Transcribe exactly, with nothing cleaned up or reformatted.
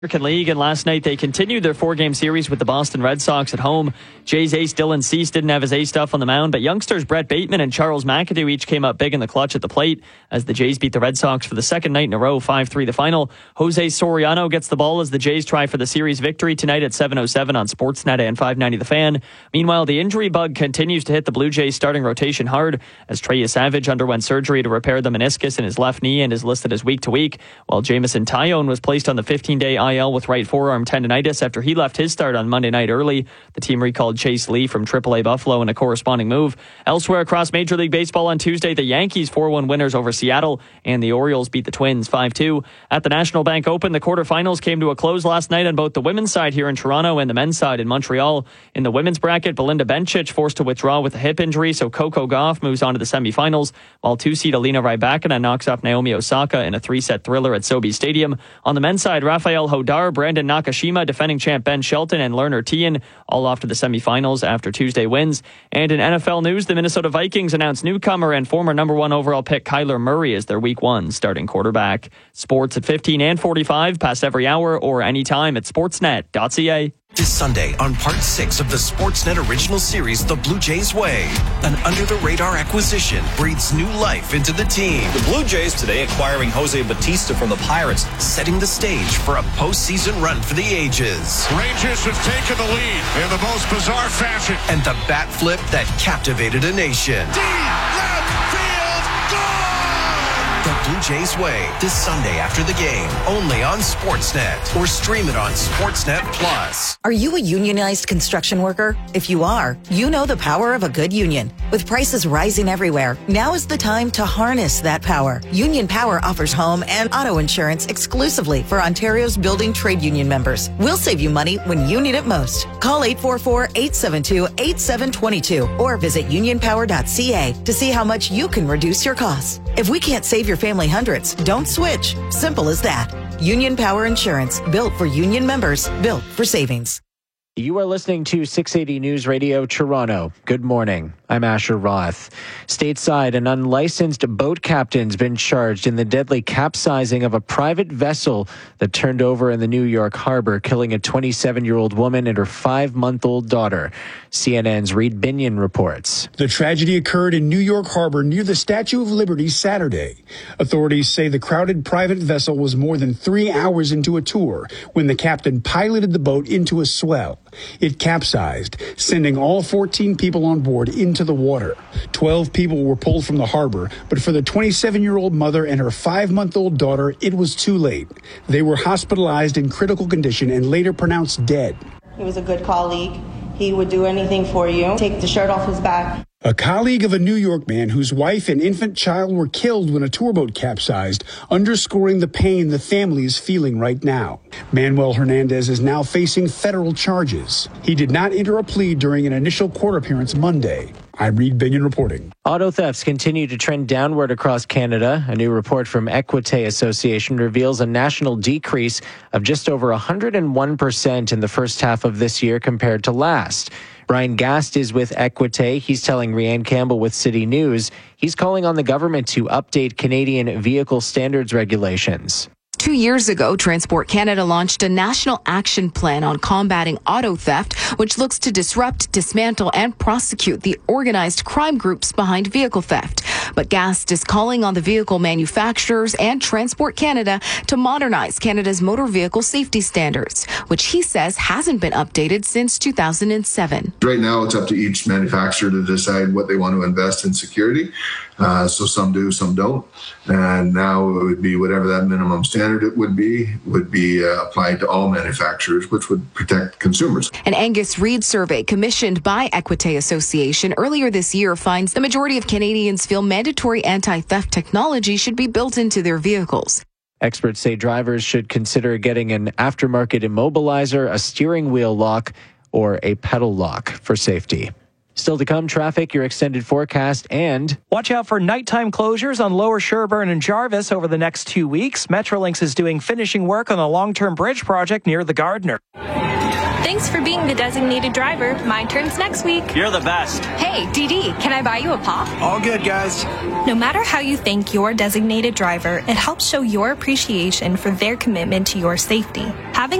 American League, and last night they continued their four-game series with the Boston Red Sox at home. Jays ace Dylan Cease didn't have his ace stuff on the mound, but youngsters Brett Bateman and Charles McAdoo each came up big in the clutch at the plate as the Jays beat the Red Sox for the second night in a row, five three the final. Jose Soriano gets the ball as the Jays try for the series victory tonight at seven oh seven on Sportsnet and five ninety The Fan. Meanwhile, the injury bug continues to hit the Blue Jays starting rotation hard as Trey Savage underwent surgery to repair the meniscus in his left knee and is listed as week to week, while Jameson Taillon was placed on the fifteen-day I L with right forearm tendonitis after he left his start on Monday night early. The team recalled Chase Lee from triple A Buffalo in a corresponding move. Elsewhere across Major League Baseball on Tuesday, the Yankees four one winners over Seattle, and the Orioles beat the Twins five two. At the National Bank Open, the quarterfinals came to a close last night on both the women's side here in Toronto and the men's side in Montreal. In the women's bracket, Belinda Bencic forced to withdraw with a hip injury, so Coco Gauff moves on to the semifinals, while two-seed Alina Rybakina knocks off Naomi Osaka in a three-set thriller at Sobe Stadium. On the men's side, Rafael Hodar, Brandon Nakashima, defending champ Ben Shelton, and Lerner Tien all off to the semifinals after Tuesday wins. And in N F L news, the Minnesota Vikings announced newcomer and former number one overall pick Kyler Murray as their week one starting quarterback. Sports at fifteen and forty-five, past every hour or anytime at sportsnet dot c a. This Sunday on part six of the Sportsnet original series, The Blue Jays Way. An under-the-radar acquisition breathes new life into the team. The Blue Jays today acquiring Jose Bautista from the Pirates, setting the stage for a postseason run for the ages. Rangers have taken the lead in the most bizarre fashion. And the bat flip that captivated a nation. Deep left field, goal! The Blue Jays Way, this Sunday after the game, only on Sportsnet, or stream it on Sportsnet Plus. Are you a unionized construction worker? If you are, you know the power of a good union. With prices rising everywhere, now is the time to harness that power. Union Power offers home and auto insurance exclusively for Ontario's building trade union members. We'll save you money when you need it most. Call eight four four, eight seven two, eight seven two two or visit union power dot c a to see how much you can reduce your costs. If we can't save your family hundreds, don't switch. Simple as that. Union Power Insurance, built for union members, built for savings. You are listening to six eighty News Radio Toronto. Good morning. I'm Asher Roth. Stateside, an unlicensed boat captain's been charged in the deadly capsizing of a private vessel that turned over in the New York harbor, killing a twenty-seven-year-old woman and her five-month-old daughter. C N N's Reed Binion reports. The tragedy occurred in New York Harbor near the Statue of Liberty Saturday. Authorities say the crowded private vessel was more than three hours into a tour when the captain piloted the boat into a swell. It capsized, sending all fourteen people on board into the water. Twelve people were pulled from the harbor, but for the twenty-seven-year-old mother and her five-month-old daughter, it was too late. They were hospitalized in critical condition and later pronounced dead. He was a good colleague. He would do anything for you, take the shirt off his back. A colleague of a New York man whose wife and infant child were killed when a tour boat capsized, underscoring the pain the family is feeling right now. Manuel Hernandez is now facing federal charges. He did not enter a plea during an initial court appearance Monday. I'm Reed Binion reporting. Auto thefts continue to trend downward across Canada. A new report from Equite Association reveals a national decrease of just over one hundred one percent in the first half of this year compared to last. Brian Gast is with Equite. He's telling Rianne Campbell with City News he's calling on the government to update Canadian vehicle standards regulations. Two years ago, Transport Canada launched a national action plan on combating auto theft, which looks to disrupt, dismantle, and prosecute the organized crime groups behind vehicle theft. But Gast is calling on the vehicle manufacturers and Transport Canada to modernize Canada's motor vehicle safety standards, which he says hasn't been updated since two thousand seven. Right now, it's up to each manufacturer to decide what they want to invest in security. Uh, so some do, some don't. And now it would be whatever that minimum standard it would be, would be uh, applied to all manufacturers, which would protect consumers. An Angus Reid survey commissioned by Equite Association earlier this year finds the majority of Canadians feel mandatory anti-theft technology should be built into their vehicles. Experts say drivers should consider getting an aftermarket immobilizer, a steering wheel lock, or a pedal lock for safety. Still to come, traffic, your extended forecast, and watch out for nighttime closures on Lower Sherbourne and Jarvis over the next two weeks. Metrolinx is doing finishing work on a long-term bridge project near the Gardiner. Thanks for being the designated driver. My turn's next week. You're the best. Hey, Dee Dee, can I buy you a pop? All good, guys. No matter how you thank your designated driver, it helps show your appreciation for their commitment to your safety. Having